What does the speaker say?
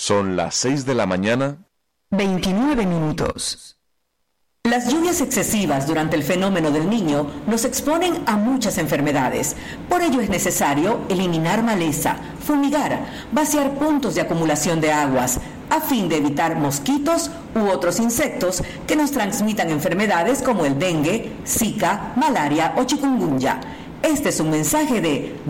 Son las 6 de la mañana. 29 minutos. Las lluvias excesivas durante el fenómeno del Niño nos exponen a muchas enfermedades. Por ello es necesario eliminar maleza, fumigar, vaciar puntos de acumulación de aguas, a fin de evitar mosquitos u otros insectos que nos transmitan enfermedades como el dengue, zika, malaria o chikungunya. Este es un mensaje de